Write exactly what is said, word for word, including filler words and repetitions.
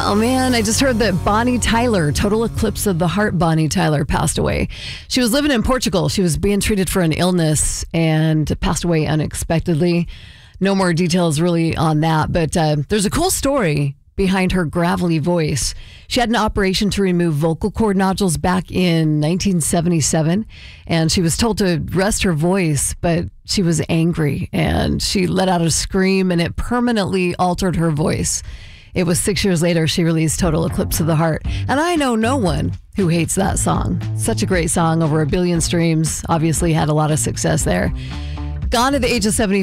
Oh man, I just heard that Bonnie Tyler, total eclipse of the heart, Bonnie Tyler passed away. She was living in Portugal. She was being treated for an illness and passed away unexpectedly. No more details really on that, but uh, there's a cool story behind her gravelly voice. She had an operation to remove vocal cord nodules back in nineteen seventy-seven, and she was told to rest her voice, but she was angry and she let out a scream and it permanently altered her voice. It was six years later she released Total Eclipse of the Heart, and I know no one who hates that song. Such a great song, over a billion streams, obviously had a lot of success there. Gone at the age of seventy.